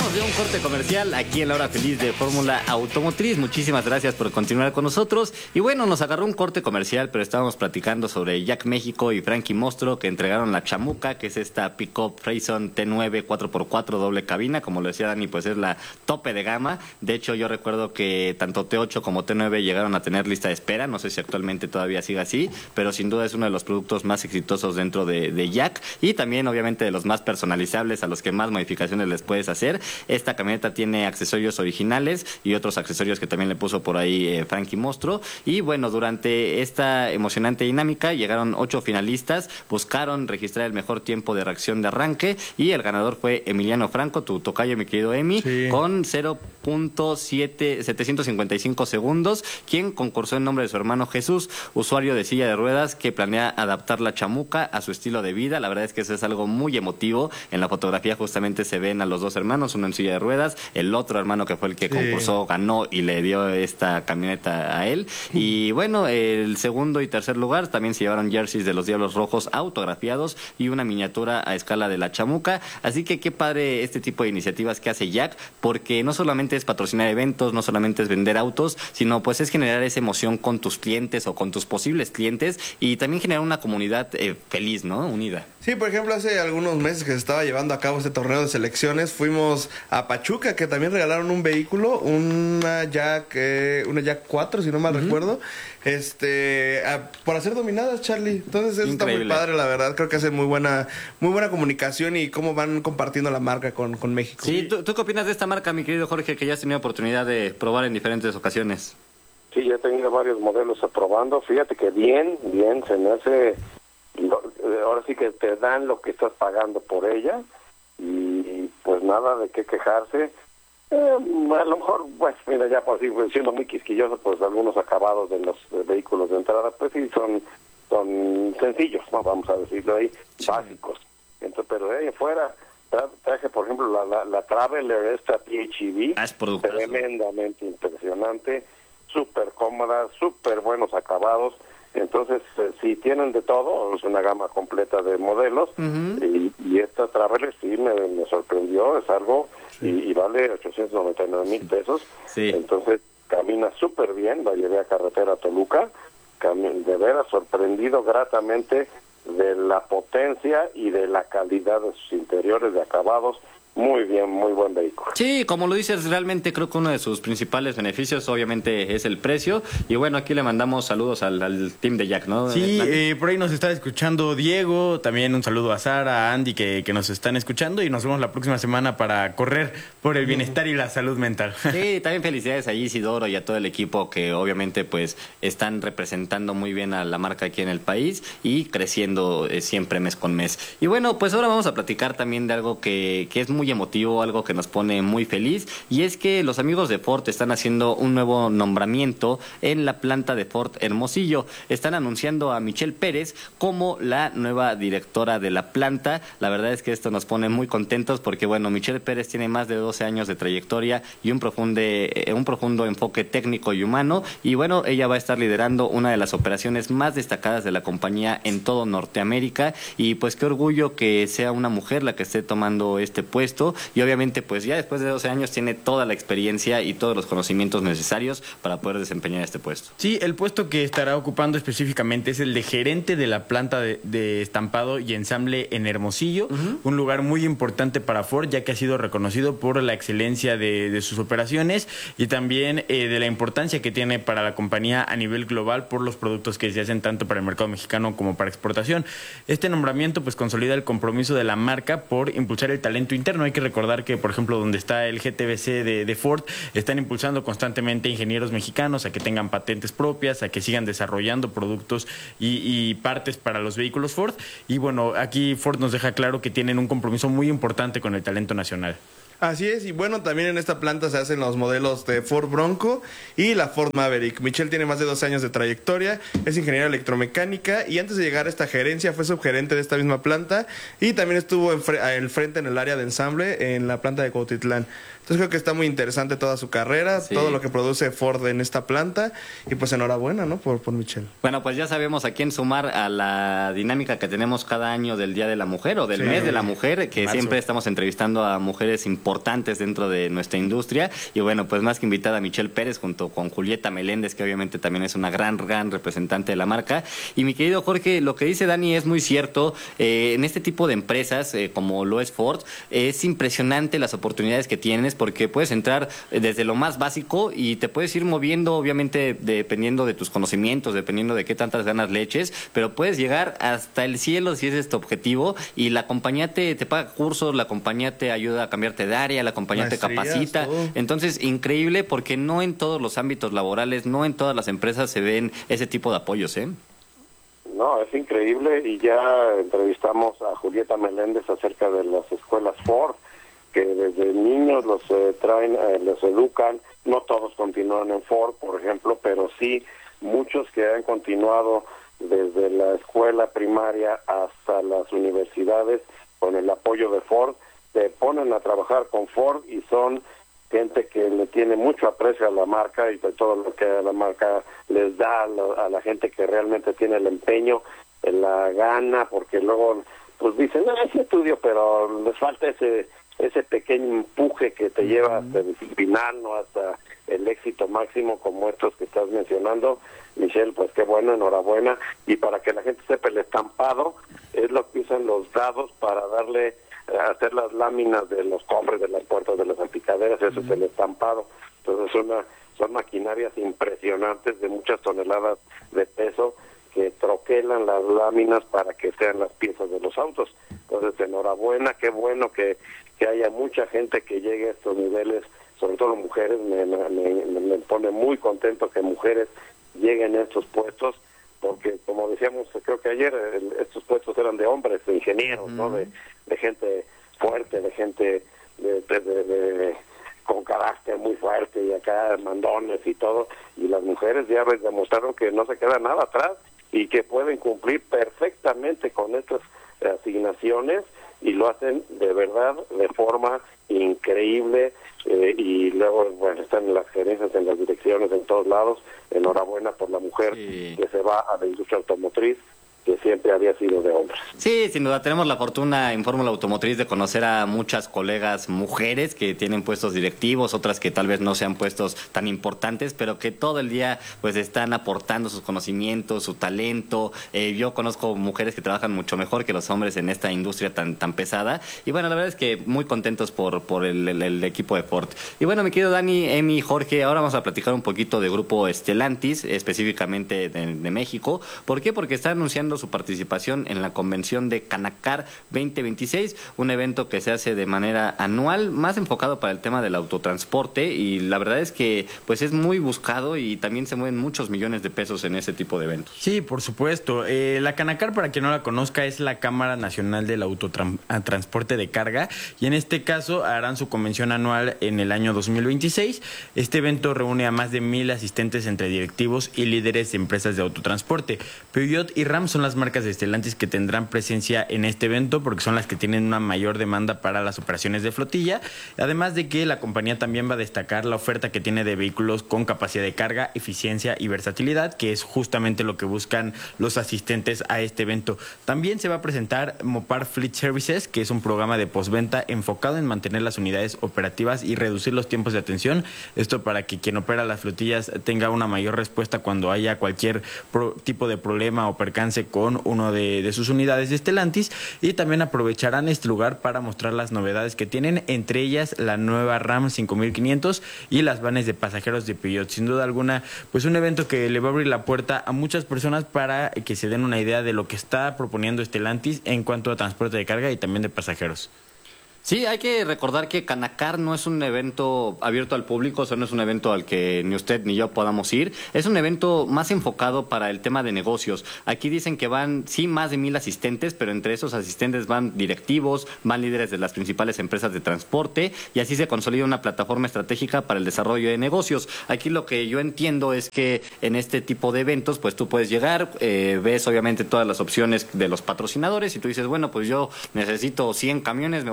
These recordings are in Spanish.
Regresamos de un corte comercial aquí en la hora feliz de Fórmula Automotriz. Muchísimas gracias por continuar con nosotros. Y bueno, nos agarró un corte comercial, pero estábamos platicando sobre Jack México y Frankie Mostro, que entregaron la Chamuca, que es esta pick-up Freyson T9 4x4 doble cabina. Como lo decía Dani, pues es la tope de gama. De hecho, yo recuerdo que tanto T8 como T9 llegaron a tener lista de espera. No sé si actualmente todavía sigue así, pero sin duda es uno de los productos más exitosos dentro de Jack, y también obviamente de los más personalizables, a los que más modificaciones les puedes hacer. Esta camioneta tiene accesorios originales y otros accesorios que también le puso por ahí Frankie Mostro. Y bueno, durante esta emocionante dinámica llegaron 8 finalistas, buscaron registrar el mejor tiempo de reacción de arranque, y el ganador fue Emiliano Franco, tu tocayo, mi querido Emi, sí, con 0.755 segundos, quien concursó en nombre de su hermano Jesús, usuario de silla de ruedas que planea adaptar la Chamuca a su estilo de vida. La verdad es que eso es algo muy emotivo. En la fotografía justamente se ven a los dos hermanos, uno en silla de ruedas, el otro hermano que fue el que concursó ganó y le dio esta camioneta a él. Y bueno, el segundo y tercer lugar también se llevaron jerseys de los Diablos Rojos autografiados y una miniatura a escala de la Chamuca. Así que qué padre este tipo de iniciativas que hace Jack, porque no solamente es patrocinar eventos, no solamente es vender autos, sino pues es generar esa emoción con tus clientes o con tus posibles clientes, y también generar una comunidad feliz, ¿no? Unida. Sí, por ejemplo, hace algunos meses que se estaba llevando a cabo este torneo de selecciones, fuimos a Pachuca, que también regalaron un vehículo, una Jack 4, si no mal recuerdo, por hacer dominadas, Charlie. Entonces eso increíble. Está muy padre, la verdad. Creo que hace muy buena comunicación y cómo van compartiendo la marca con México. Sí, ¿tú qué opinas de esta marca, mi querido Jorge, que ya has tenido oportunidad de probar en diferentes ocasiones? Sí, ya he tenido varios modelos aprobando. Fíjate que bien, se me hace... ahora sí que te dan lo que estás pagando por ella, y pues nada de qué quejarse. A lo mejor, pues mira, ya por así, pues, siendo muy quisquilloso, pues algunos acabados de los vehículos de entrada, pues sí, son sencillos, ¿no? Vamos a decirlo ahí, sí, básicos. Entonces, pero de ahí afuera, traje, por ejemplo, la Traveler, esta PHEV, tremendamente impresionante, súper cómoda, súper buenos acabados. Entonces, si tienen de todo, es una gama completa de modelos, y esta Traveler sí me sorprendió, es algo, y vale 899,000 pesos. Sí. Entonces, camina súper bien, la llevé a carretera a Toluca, de veras sorprendido gratamente de la potencia y de la calidad de sus interiores, de acabados. Muy bien, muy buen vehículo. Sí, como lo dices, realmente creo que uno de sus principales beneficios obviamente es el precio. Y bueno, aquí le mandamos saludos al team de Jack, ¿no? Sí, por ahí nos está escuchando Diego, también un saludo a Sara, a Andy que nos están escuchando, y nos vemos la próxima semana para correr por el bienestar y la salud mental. Sí, también felicidades a Isidoro y a todo el equipo que obviamente pues están representando muy bien a la marca aquí en el país y creciendo siempre mes con mes. Y bueno, pues ahora vamos a platicar también de algo que es muy emotivo, algo que nos pone muy feliz, y es que los amigos de Ford están haciendo un nuevo nombramiento en la planta de Ford Hermosillo. Están anunciando a Michelle Pérez como la nueva directora de la planta. La verdad es que esto nos pone muy contentos porque, bueno, Michelle Pérez tiene más de 12 años de trayectoria y un profundo enfoque técnico y humano, y bueno, ella va a estar liderando una de las operaciones más destacadas de la compañía en todo Norteamérica, y pues qué orgullo que sea una mujer la que esté tomando este puesto. Y obviamente pues ya después de 12 años tiene toda la experiencia y todos los conocimientos necesarios para poder desempeñar este puesto. Sí, el puesto que estará ocupando específicamente es el de gerente de la planta de estampado y ensamble en Hermosillo, un lugar muy importante para Ford, ya que ha sido reconocido por la excelencia de sus operaciones, y también de la importancia que tiene para la compañía a nivel global por los productos que se hacen tanto para el mercado mexicano como para exportación. Este nombramiento pues consolida el compromiso de la marca por impulsar el talento interno. Hay que recordar que, por ejemplo, donde está el GTBC de Ford, están impulsando constantemente ingenieros mexicanos a que tengan patentes propias, a que sigan desarrollando productos y partes para los vehículos Ford. Y bueno, aquí Ford nos deja claro que tienen un compromiso muy importante con el talento nacional. Así es, y bueno, también en esta planta se hacen los modelos de Ford Bronco y la Ford Maverick. Michelle tiene más de 12 años de trayectoria, es ingeniera electromecánica, y antes de llegar a esta gerencia fue subgerente de esta misma planta, y también estuvo al frente en el área de ensamble en la planta de Cuautitlán. Entonces creo que está muy interesante toda su carrera, sí, todo lo que produce Ford en esta planta, y pues enhorabuena, ¿no? Por Michelle. Bueno, pues ya sabemos a quién sumar a la dinámica que tenemos cada año del Día de la Mujer o del mes de la mujer, que siempre estamos entrevistando a mujeres importantes importantes dentro de nuestra industria. Y bueno, pues más que invitada a Michelle Pérez junto con Julieta Meléndez, que obviamente también es una gran representante de la marca. Y mi querido Jorge, lo que dice Dani es muy cierto. En este tipo de empresas, como lo es Ford, es impresionante las oportunidades que tienes, porque puedes entrar desde lo más básico y te puedes ir moviendo, obviamente, dependiendo de tus conocimientos, dependiendo de qué tantas ganas le eches, pero puedes llegar hasta el cielo si ese es tu objetivo, y la compañía te paga cursos, la compañía te ayuda a cambiarte de área, la compañía te capacita. Todo. Entonces, increíble, porque no en todos los ámbitos laborales, no en todas las empresas se ven ese tipo de apoyos, ¿eh? No, es increíble, y ya entrevistamos a Julieta Meléndez acerca de las escuelas Ford, que desde niños los traen, los educan. No todos continúan en Ford, por ejemplo, pero sí muchos que han continuado desde la escuela primaria hasta las universidades con el apoyo de Ford, se ponen a trabajar con Ford y son gente que le tiene mucho aprecio a la marca y de todo lo que la marca les da a la gente que realmente tiene el empeño, la gana, porque luego pues dicen, no, es estudio, pero les falta ese pequeño empuje que te lleva hasta el final, no hasta el éxito máximo como estos que estás mencionando. Michelle, pues qué bueno, enhorabuena. Y para que la gente sepa, el estampado es lo que usan los dados para darle, hacer las láminas de los cofres, de las puertas, de las salpicaderas. Eso es el estampado. Entonces son maquinarias impresionantes de muchas toneladas de peso que troquelan las láminas para que sean las piezas de los autos. Entonces, enhorabuena, qué bueno que haya mucha gente que llegue a estos niveles, sobre todo mujeres. Me pone muy contento que mujeres lleguen a estos puestos, porque como decíamos, creo que ayer, estos puestos eran de hombres, de ingenieros, ¿no? De gente fuerte, de gente con carácter muy fuerte, y acá mandones y todo, y las mujeres ya demostraron que no se queda nada atrás y que pueden cumplir perfectamente con estas asignaciones, y lo hacen de verdad de forma increíble, y luego, bueno, están en las gerencias, en las direcciones, en todos lados. Enhorabuena por la mujer que se va a la industria automotriz, que siempre había sido de hombres. Sí, sin duda, tenemos la fortuna en Fórmula Automotriz de conocer a muchas colegas mujeres que tienen puestos directivos, otras que tal vez no sean puestos tan importantes, pero que todo el día pues están aportando sus conocimientos, su talento. Yo conozco mujeres que trabajan mucho mejor que los hombres en esta industria tan pesada, y bueno, la verdad es que muy contentos por el equipo de Ford. Y bueno, mi querido Dani, Emi, Jorge, ahora vamos a platicar un poquito de Grupo Stellantis, específicamente de México. ¿Por qué? Porque está anunciando su participación en la convención de Canacar 2026, un evento que se hace de manera anual, más enfocado para el tema del autotransporte, y la verdad es que pues es muy buscado y también se mueven muchos millones de pesos en ese tipo de eventos. Sí, por supuesto. La Canacar, para quien no la conozca, es la Cámara Nacional del Autotransporte de Carga, y en este caso harán su convención anual en el año 2026. Este evento reúne a más de 1,000 asistentes entre directivos y líderes de empresas de autotransporte. Peugeot y Ram son las marcas de Stellantis que tendrán presencia en este evento, porque son las que tienen una mayor demanda para las operaciones de flotilla, además de que la compañía también va a destacar la oferta que tiene de vehículos con capacidad de carga, eficiencia y versatilidad, que es justamente lo que buscan los asistentes a este evento. También se va a presentar Mopar Fleet Services, que es un programa de postventa enfocado en mantener las unidades operativas y reducir los tiempos de atención. Esto para que quien opera las flotillas tenga una mayor respuesta cuando haya cualquier tipo de problema o percance con uno de sus unidades de Stellantis, y también aprovecharán este lugar para mostrar las novedades que tienen, entre ellas la nueva Ram 5500 y las vanes de pasajeros de Peugeot. Sin duda alguna, pues un evento que le va a abrir la puerta a muchas personas para que se den una idea de lo que está proponiendo Stellantis en cuanto a transporte de carga y también de pasajeros. Sí, hay que recordar que Canacar no es un evento abierto al público, o sea, no es un evento al que ni usted ni yo podamos ir. Es un evento más enfocado para el tema de negocios. Aquí dicen que van, sí, más de 1,000 asistentes, pero entre esos asistentes van directivos, van líderes de las principales empresas de transporte, y así se consolida una plataforma estratégica para el desarrollo de negocios. Aquí lo que yo entiendo es que en este tipo de eventos, pues tú puedes llegar, ves obviamente todas las opciones de los patrocinadores, y tú dices, bueno, pues yo necesito 100 camiones, me voy a llevar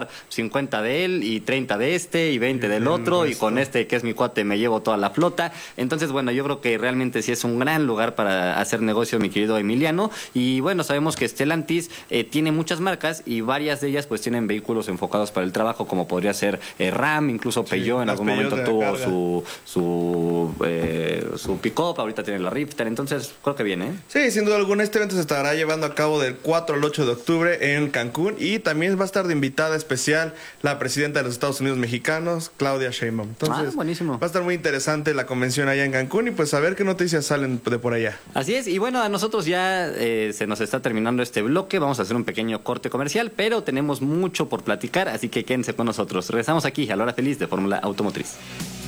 llevar 50 de él y 30 de este y 20 del otro, y con este que es mi cuate me llevo toda la flota. Entonces, bueno, yo creo que realmente sí es un gran lugar para hacer negocio, mi querido Emiliano. Y bueno, sabemos que Stellantis tiene muchas marcas y varias de ellas pues tienen vehículos enfocados para el trabajo, como podría ser RAM, incluso Peugeot en algún momento tuvo su pick-up, ahorita tiene la Rifter, entonces creo que viene. Sí, sin duda alguna, este evento se estará llevando a cabo del 4 al 8 de octubre en Cancún, y también va a estar de invitada especial la presidenta de los Estados Unidos mexicanos, Claudia Sheinbaum. Entonces, buenísimo. Va a estar muy interesante la convención allá en Cancún, y pues a ver qué noticias salen de por allá. Así es, y bueno, a nosotros ya se nos está terminando este bloque, vamos a hacer un pequeño corte comercial, pero tenemos mucho por platicar, así que quédense con nosotros. Regresamos aquí a la hora feliz de Fórmula Automotriz.